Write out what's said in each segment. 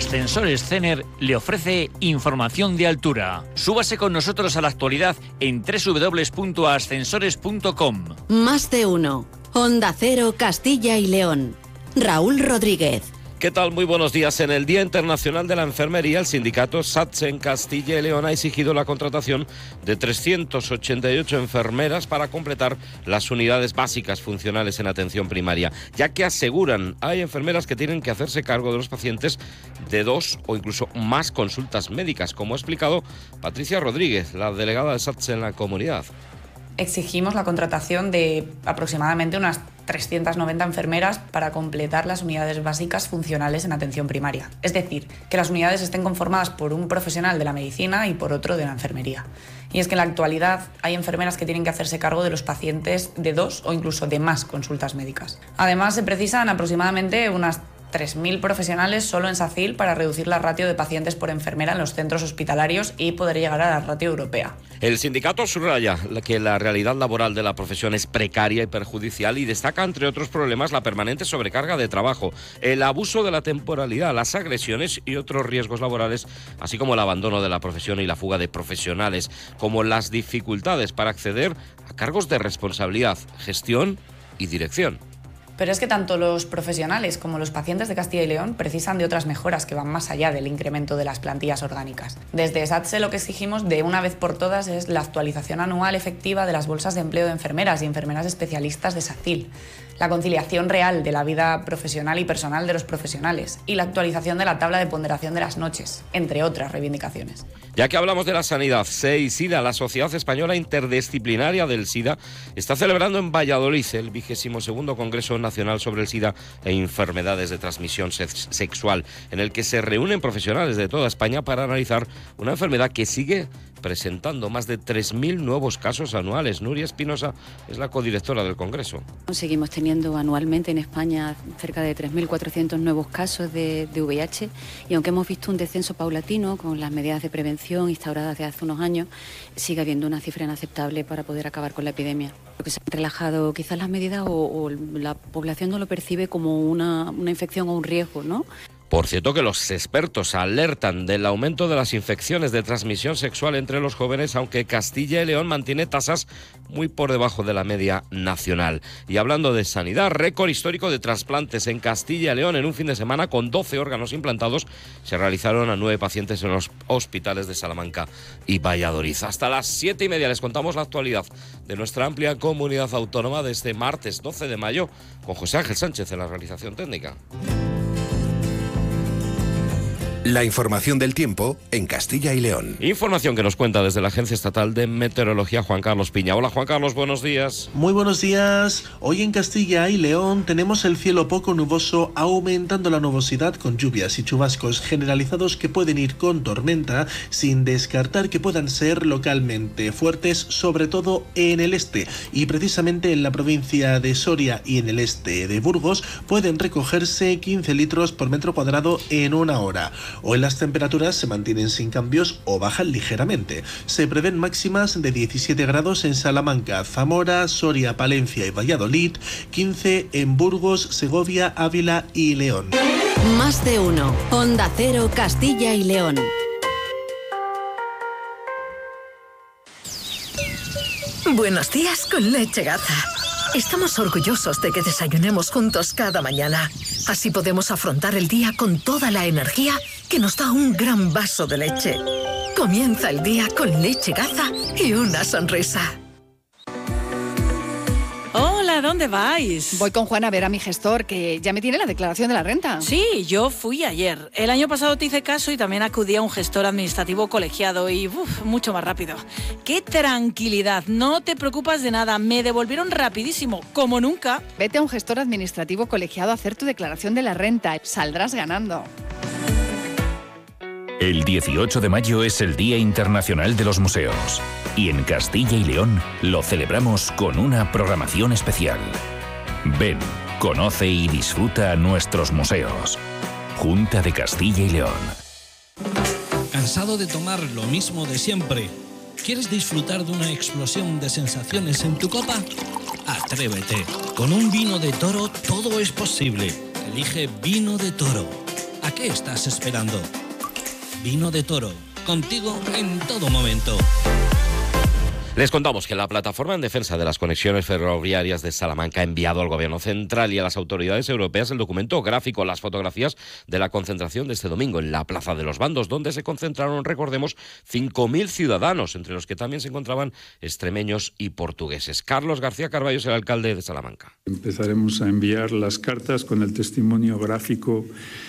Ascensores Cener le ofrece información de altura. Súbase con nosotros a la actualidad en www.ascensores.com. Más de uno. Onda Cero, Castilla y León. Raúl Rodríguez. ¿Qué tal? Muy buenos días. En el Día Internacional de la Enfermería, el sindicato SATSE en Castilla y León ha exigido la contratación de 388 enfermeras para completar las unidades básicas funcionales en atención primaria, ya que aseguran hay enfermeras que tienen que hacerse cargo de los pacientes de 2 o incluso más consultas médicas, como ha explicado Patricia Rodríguez, la delegada de SATSE en la comunidad. Exigimos la contratación de aproximadamente unas 390 enfermeras para completar las unidades básicas funcionales en atención primaria. Es decir, que las unidades estén conformadas por un profesional de la medicina y por otro de la enfermería. Y es que en la actualidad hay enfermeras que tienen que hacerse cargo de los pacientes de 2 o incluso de más consultas médicas. Además, se precisan aproximadamente unas 3.000 profesionales solo en SACIL para reducir la ratio de pacientes por enfermera en los centros hospitalarios y poder llegar a la ratio europea. El sindicato subraya que la realidad laboral de la profesión es precaria y perjudicial y destaca, entre otros problemas, la permanente sobrecarga de trabajo, el abuso de la temporalidad, las agresiones y otros riesgos laborales, así como el abandono de la profesión y la fuga de profesionales, como las dificultades para acceder a cargos de responsabilidad, gestión y dirección. Pero es que tanto los profesionales como los pacientes de Castilla y León precisan de otras mejoras que van más allá del incremento de las plantillas orgánicas. Desde SATSE lo que exigimos de una vez por todas es la actualización anual efectiva de las bolsas de empleo de enfermeras y enfermeras especialistas de SACIL, la conciliación real de la vida profesional y personal de los profesionales y la actualización de la tabla de ponderación de las noches, entre otras reivindicaciones. Ya que hablamos de la sanidad, SEI-SIDA, la Sociedad Española Interdisciplinaria del SIDA, está celebrando en Valladolid el 22º Congreso Nacional sobre el SIDA e enfermedades de transmisión sexual, en el que se reúnen profesionales de toda España para analizar una enfermedad que sigue presentando más de 3.000 nuevos casos anuales. Nuria Espinosa es la codirectora del Congreso. Seguimos teniendo anualmente en España cerca de 3.400 nuevos casos de VIH y aunque hemos visto un descenso paulatino con las medidas de prevención instauradas desde hace unos años, sigue habiendo una cifra inaceptable para poder acabar con la epidemia. Lo que se han relajado quizás las medidas o la población no lo percibe como una infección o un riesgo, ¿no? Por cierto que los expertos alertan del aumento de las infecciones de transmisión sexual entre los jóvenes, aunque Castilla y León mantiene tasas muy por debajo de la media nacional. Y hablando de sanidad, récord histórico de trasplantes en Castilla y León en un fin de semana con 12 órganos implantados. Se realizaron a 9 pacientes en los hospitales de Salamanca y Valladolid. Hasta las 7:30 les contamos la actualidad de nuestra amplia comunidad autónoma de este martes 12 de mayo con José Ángel Sánchez en la realización técnica. La información del tiempo en Castilla y León. Información que nos cuenta desde la Agencia Estatal de Meteorología Juan Carlos Piña. Hola Juan Carlos, buenos días. Muy buenos días. Hoy en Castilla y León tenemos el cielo poco nuboso, aumentando la nubosidad con lluvias y chubascos generalizados que pueden ir con tormenta, sin descartar que puedan ser localmente fuertes, sobre todo en el este. Y precisamente en la provincia de Soria y en el este de Burgos pueden recogerse 15 litros por metro cuadrado en una hora. Hoy las temperaturas se mantienen sin cambios o bajan ligeramente. Se prevén máximas de 17 grados en Salamanca, Zamora, Soria, Palencia y Valladolid, 15 en Burgos, Segovia, Ávila y León. Más de uno. Onda Cero, Castilla y León. Buenos días con Leche Gaza. Estamos orgullosos de que desayunemos juntos cada mañana. Así podemos afrontar el día con toda la energía que nos da un gran vaso de leche. Comienza el día con Leche Gaza y una sonrisa. Hola, ¿dónde vais? Voy con Juan a ver a mi gestor, que ya me tiene la declaración de la renta. Sí, yo fui ayer. El año pasado te hice caso y también acudí a un gestor administrativo colegiado y mucho más rápido. ¡Qué tranquilidad! No te preocupas de nada. Me devolvieron rapidísimo, como nunca. Vete a un gestor administrativo colegiado a hacer tu declaración de la renta. Saldrás ganando. El 18 de mayo es el Día Internacional de los Museos. Y en Castilla y León lo celebramos con una programación especial. Ven, conoce y disfruta nuestros museos. Junta de Castilla y León. ¿Cansado de tomar lo mismo de siempre? ¿Quieres disfrutar de una explosión de sensaciones en tu copa? Atrévete. Con un vino de toro todo es posible. Elige Vino de Toro. ¿Qué estás esperando? Vino de Toro, contigo en todo momento. Les contamos que la Plataforma en Defensa de las Conexiones Ferroviarias de Salamanca ha enviado al Gobierno Central y a las autoridades europeas el documento gráfico, las fotografías de la concentración de este domingo en la Plaza de los Bandos, donde se concentraron, recordemos, 5.000 ciudadanos, entre los que también se encontraban extremeños y portugueses. Carlos García Carballo es el alcalde de Salamanca. Empezaremos a enviar las cartas con el testimonio gráfico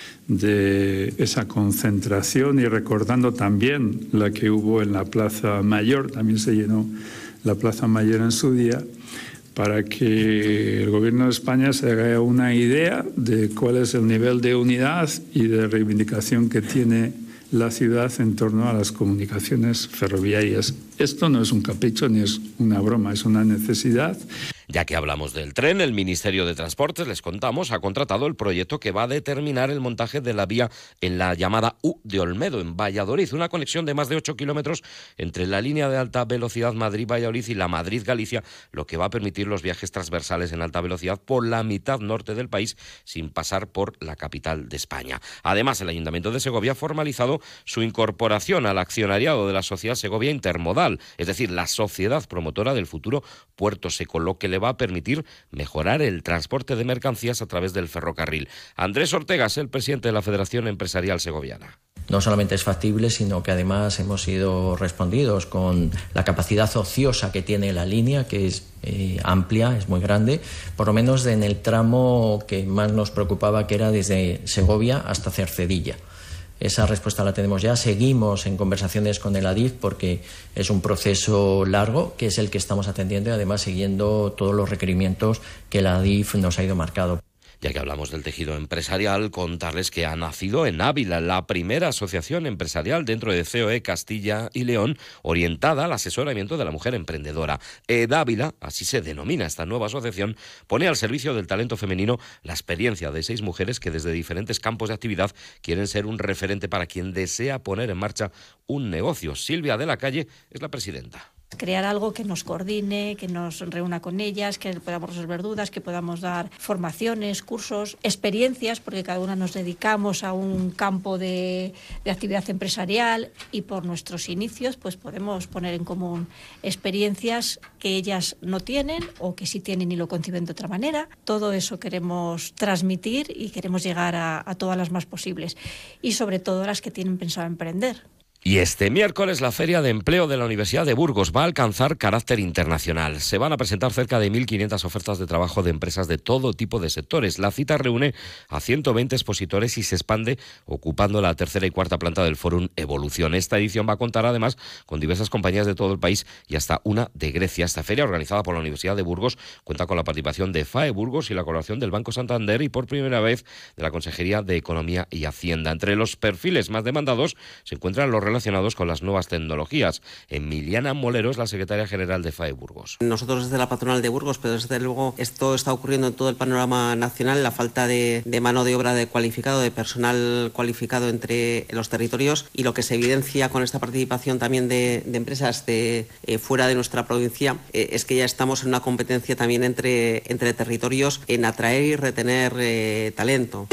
de esa concentración y recordando también la que hubo en la Plaza Mayor, también se llenó la Plaza Mayor en su día, para que el Gobierno de España se haga una idea de cuál es el nivel de unidad y de reivindicación que tiene la ciudad en torno a las comunicaciones ferroviarias. Esto no es un capricho ni es una broma, es una necesidad. Ya que hablamos del tren, el Ministerio de Transportes, les contamos, ha contratado el proyecto que va a determinar el montaje de la vía en la llamada U de Olmedo, en Valladolid, una conexión de más de 8 kilómetros entre la línea de alta velocidad Madrid-Valladolid y la Madrid-Galicia, lo que va a permitir los viajes transversales en alta velocidad por la mitad norte del país sin pasar por la capital de España. Además, el Ayuntamiento de Segovia ha formalizado su incorporación al accionariado de la Sociedad Segovia Intermodal, es decir, la sociedad promotora del futuro Puerto Seco, lo que le va a permitir mejorar el transporte de mercancías a través del ferrocarril. Andrés Ortega es el presidente de la Federación Empresarial Segoviana. No solamente es factible, sino que además hemos sido respondidos con la capacidad ociosa que tiene la línea, que es amplia, es muy grande, por lo menos en el tramo que más nos preocupaba, que era desde Segovia hasta Cercedilla. Esa respuesta la tenemos ya. Seguimos en conversaciones con el ADIF porque es un proceso largo, que es el que estamos atendiendo y además siguiendo todos los requerimientos que el ADIF nos ha ido marcando. Ya que hablamos del tejido empresarial, contarles que ha nacido en Ávila la primera asociación empresarial dentro de COE Castilla y León orientada al asesoramiento de la mujer emprendedora. EDávila, así se denomina esta nueva asociación, pone al servicio del talento femenino la experiencia de 6 mujeres que desde diferentes campos de actividad quieren ser un referente para quien desea poner en marcha un negocio. Silvia de la Calle es la presidenta. Crear algo que nos coordine, que nos reúna con ellas, que podamos resolver dudas, que podamos dar formaciones, cursos, experiencias, porque cada una nos dedicamos a un campo de actividad empresarial y por nuestros inicios pues podemos poner en común experiencias que ellas no tienen o que sí tienen y lo conciben de otra manera. Todo eso queremos transmitir y queremos llegar a todas las más posibles y sobre todo las que tienen pensado emprender. Y este miércoles la Feria de Empleo de la Universidad de Burgos va a alcanzar carácter internacional. Se van a presentar cerca de 1.500 ofertas de trabajo de empresas de todo tipo de sectores. La cita reúne a 120 expositores y se expande ocupando la tercera y cuarta planta del Fórum Evolución. Esta edición va a contar además con diversas compañías de todo el país y hasta una de Grecia. Esta feria, organizada por la Universidad de Burgos, cuenta con la participación de FAE Burgos y la colaboración del Banco Santander y por primera vez de la Consejería de Economía y Hacienda. Entre los perfiles más demandados se encuentran los relacionados con las nuevas tecnologías. Emiliana Molero es la secretaria general de FAE Burgos. Nosotros desde la patronal de Burgos, pero desde luego esto está ocurriendo en todo el panorama nacional, la falta de mano de obra de cualificado, de personal cualificado entre los territorios y lo que se evidencia con esta participación también de empresas de fuera de nuestra provincia es que ya estamos en una competencia también entre territorios en atraer y retener talento.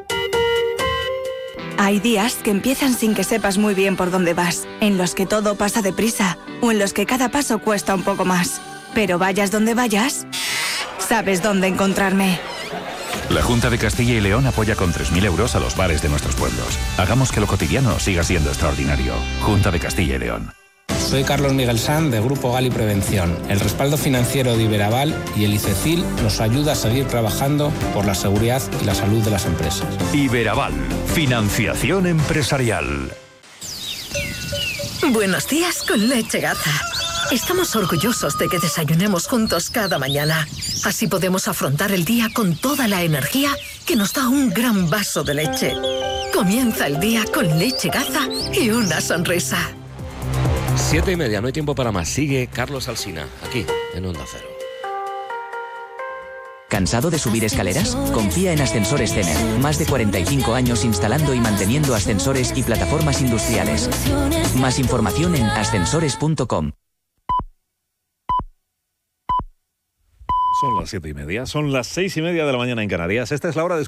Hay días que empiezan sin que sepas muy bien por dónde vas, en los que todo pasa deprisa o en los que cada paso cuesta un poco más. Pero vayas donde vayas, sabes dónde encontrarme. La Junta de Castilla y León apoya con 3.000 euros a los bares de nuestros pueblos. Hagamos que lo cotidiano siga siendo extraordinario. Junta de Castilla y León. Soy Carlos Miguel Sanz de Grupo Gali Prevención. El respaldo financiero de Iberaval y el ICECIL nos ayuda a seguir trabajando por la seguridad y la salud de las empresas. Iberaval, financiación empresarial. Buenos días con Leche Gaza. Estamos orgullosos de que desayunemos juntos cada mañana. Así podemos afrontar el día con toda la energía que nos da un gran vaso de leche. Comienza el día con Leche Gaza y una sonrisa. 7:30, no hay tiempo para más. Sigue Carlos Alsina, aquí, en Onda Cero. ¿Cansado de subir escaleras? Confía en Ascensores Cener. Más de 45 años instalando y manteniendo ascensores y plataformas industriales. Más información en ascensores.com. Son las 7:30, son las 6:30 de la mañana en Canarias. Esta es la hora de